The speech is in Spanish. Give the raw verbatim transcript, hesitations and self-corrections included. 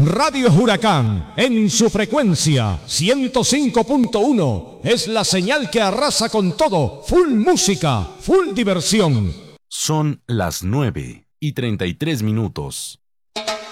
Radio Huracán, en su frecuencia ciento cinco punto uno, es la señal que arrasa con todo. Full música, full diversión. Son las nueve y treinta y tres minutos.